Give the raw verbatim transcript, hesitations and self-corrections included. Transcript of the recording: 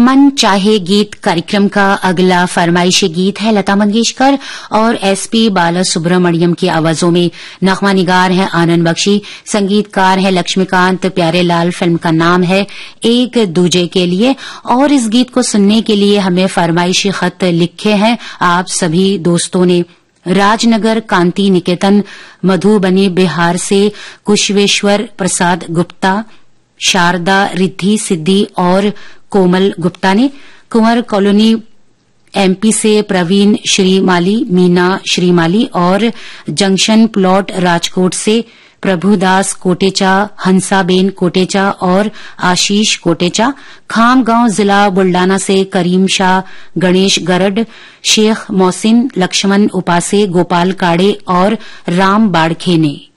मन चाहे गीत कार्यक्रम का अगला फरमाइशी गीत है लता मंगेशकर और एसपी बालासुब्रमण्यम की आवाजों में। नगमा निगार है आनंद बख्शी, संगीतकार है लक्ष्मीकांत प्यारेलाल। फिल्म का नाम है एक दूजे के लिए। और इस गीत को सुनने के लिए हमें फरमाइशी खत लिखे हैं आप सभी दोस्तों ने। राजनगर कांति निकेतन मधुबनी बिहार से कुशवेश्वर प्रसाद गुप्ता, शारदा रिद्धि सिद्धि और कोमल गुप्ता ने। कुंवर कॉलोनी एमपी से प्रवीण श्रीमाली, मीना श्रीमाली और जंक्शन प्लॉट राजकोट से प्रभुदास कोटेचा, हंसाबेन कोटेचा और आशीष कोटेचा। खामगांव जिला बुल्डाना से करीम शाह, गणेश गरड, शेख मोहसिन, लक्ष्मण उपासे, गोपाल काड़े और राम बाड़खे ने।